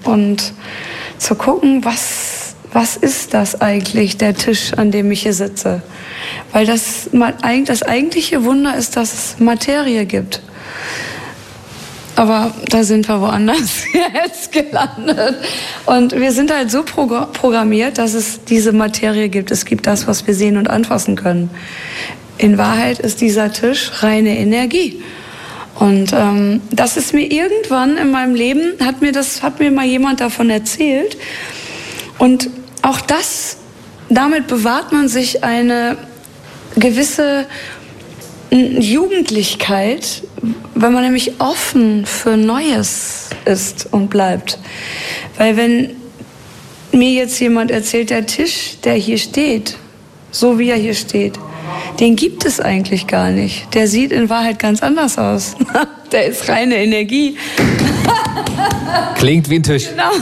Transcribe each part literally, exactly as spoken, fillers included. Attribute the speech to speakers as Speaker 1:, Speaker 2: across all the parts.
Speaker 1: und zu gucken, was, was ist das eigentlich, der Tisch, an dem ich hier sitze. Weil das, das eigentliche Wunder ist, dass es Materie gibt. Aber da sind wir woanders jetzt gelandet. Und wir sind halt so programmiert, dass es diese Materie gibt. Es gibt das, was wir sehen und anfassen können. In Wahrheit ist dieser Tisch reine Energie. Und ähm, das ist mir irgendwann in meinem Leben, hat mir, das, hat mir mal jemand davon erzählt. Und auch das, damit bewahrt man sich eine gewisse Jugendlichkeit, wenn man nämlich offen für Neues ist und bleibt. Weil wenn mir jetzt jemand erzählt, der Tisch, der hier steht, so wie er hier steht, den gibt es eigentlich gar nicht. Der sieht in Wahrheit ganz anders aus. Der ist reine Energie.
Speaker 2: Klingt wie ein Tisch.
Speaker 1: Genau.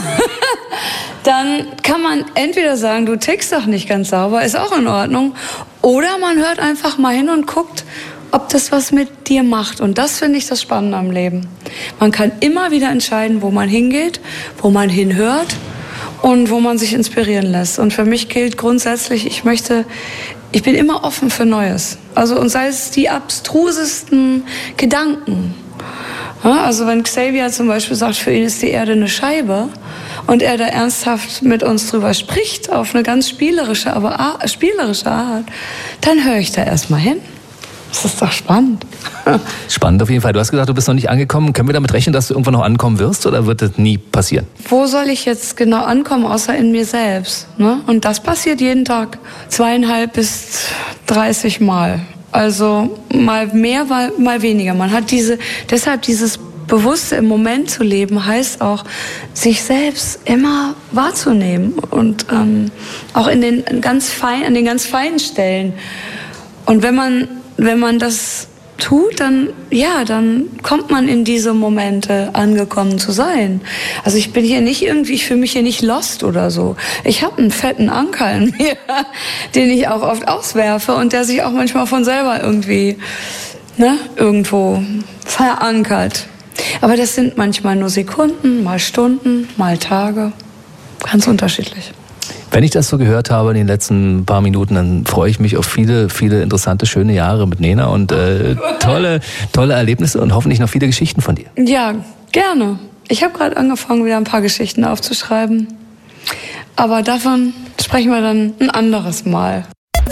Speaker 1: Dann kann man entweder sagen, du tickst doch nicht ganz sauber, ist auch in Ordnung. Oder man hört einfach mal hin und guckt, ob das was mit dir macht. Und das finde ich das Spannende am Leben. Man kann immer wieder entscheiden, wo man hingeht, wo man hinhört und wo man sich inspirieren lässt. Und für mich gilt grundsätzlich, ich möchte, ich bin immer offen für Neues. Also, und sei es die abstrusesten Gedanken. Ja, also wenn Xavier zum Beispiel sagt, für ihn ist die Erde eine Scheibe und er da ernsthaft mit uns drüber spricht, auf eine ganz spielerische, aber a- spielerische Art, dann höre ich da erstmal hin. Das ist doch spannend.
Speaker 2: Spannend auf jeden Fall. Du hast gesagt, du bist noch nicht angekommen. Können wir damit rechnen, dass du irgendwann noch ankommen wirst oder wird das nie passieren?
Speaker 1: Wo soll ich jetzt genau ankommen, außer in mir selbst? Ne? Und das passiert jeden Tag. Zweieinhalb bis dreißig Mal. Also mal mehr, mal, mal weniger. Man hat diese, deshalb dieses Bewusste im Moment zu leben, heißt auch, sich selbst immer wahrzunehmen. Und ähm, auch in den ganz fein, an den ganz feinen Stellen. Und wenn man Wenn man das tut, dann, ja, dann kommt man in diese Momente, angekommen zu sein. Also ich bin hier nicht irgendwie, ich fühle mich hier nicht lost oder so. Ich habe einen fetten Anker in mir, den ich auch oft auswerfe und der sich auch manchmal von selber irgendwie, ne, irgendwo verankert. Aber das sind manchmal nur Sekunden, mal Stunden, mal Tage. Ganz unterschiedlich.
Speaker 2: Wenn ich das so gehört habe in den letzten paar Minuten, dann freue ich mich auf viele, viele interessante, schöne Jahre mit Nena und äh, tolle, tolle Erlebnisse und hoffentlich noch viele Geschichten von dir.
Speaker 1: Ja, gerne. Ich habe gerade angefangen, wieder ein paar Geschichten aufzuschreiben. Aber davon sprechen wir dann ein anderes Mal.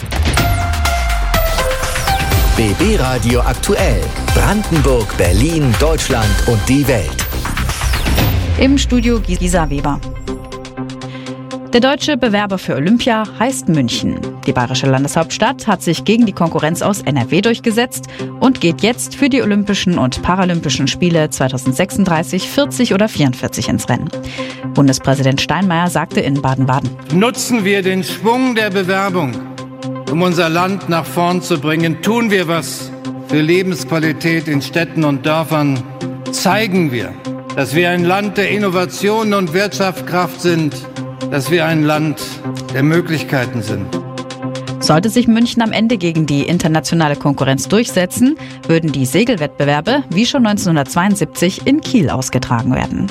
Speaker 3: B B Radio aktuell. Brandenburg, Berlin, Deutschland und die Welt.
Speaker 4: Im Studio Gisa Weber. Der deutsche Bewerber für Olympia heißt München. Die bayerische Landeshauptstadt hat sich gegen die Konkurrenz aus N R W durchgesetzt und geht jetzt für die Olympischen und Paralympischen Spiele zweitausendsechsunddreißig, vierzig oder vierundvierzig ins Rennen. Bundespräsident Steinmeier sagte in Baden-Baden:
Speaker 5: Nutzen wir den Schwung der Bewerbung, um unser Land nach vorn zu bringen. Tun wir was für Lebensqualität in Städten und Dörfern. Zeigen wir, dass wir ein Land der Innovation und Wirtschaftskraft sind, dass wir ein Land der Möglichkeiten sind.
Speaker 4: Sollte sich München am Ende gegen die internationale Konkurrenz durchsetzen, würden die Segelwettbewerbe wie schon neunzehnhundertzweiundsiebzig in Kiel ausgetragen werden.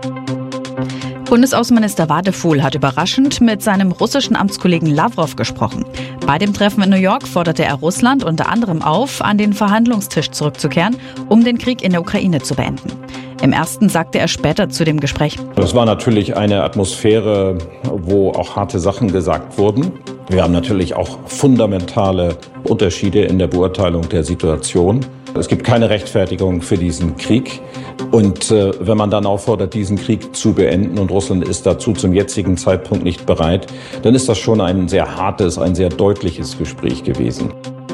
Speaker 4: Bundesaußenminister Wadefuhl hat überraschend mit seinem russischen Amtskollegen Lawrow gesprochen. Bei dem Treffen in New York forderte er Russland unter anderem auf, an den Verhandlungstisch zurückzukehren, um den Krieg in der Ukraine zu beenden. Im ersten sagte er später zu dem Gespräch:
Speaker 6: Das war natürlich eine Atmosphäre, wo auch harte Sachen gesagt wurden. Wir haben natürlich auch fundamentale Unterschiede in der Beurteilung der Situation. Es gibt keine Rechtfertigung für diesen Krieg. Und äh, wenn man dann auffordert, diesen Krieg zu beenden, und Russland ist dazu zum jetzigen Zeitpunkt nicht bereit, dann ist das schon ein sehr hartes, ein sehr deutliches Gespräch gewesen.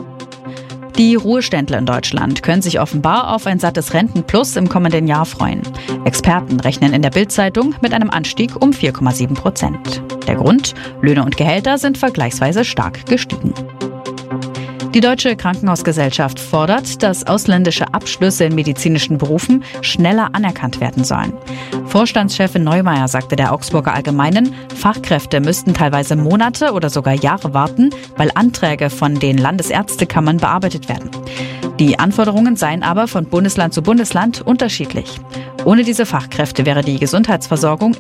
Speaker 4: Die Ruheständler in Deutschland können sich offenbar auf ein sattes Rentenplus im kommenden Jahr freuen. Experten rechnen in der Bild-Zeitung mit einem Anstieg um vier Komma sieben Prozent. Der Grund? Löhne und Gehälter sind vergleichsweise stark gestiegen. Die Deutsche Krankenhausgesellschaft fordert, dass ausländische Abschlüsse in medizinischen Berufen schneller anerkannt werden sollen. Vorstandschefin Neumeier sagte der Augsburger Allgemeinen, Fachkräfte müssten teilweise Monate oder sogar Jahre warten, weil Anträge von den Landesärztekammern bearbeitet werden. Die Anforderungen seien aber von Bundesland zu Bundesland unterschiedlich. Ohne diese Fachkräfte wäre die Gesundheitsversorgung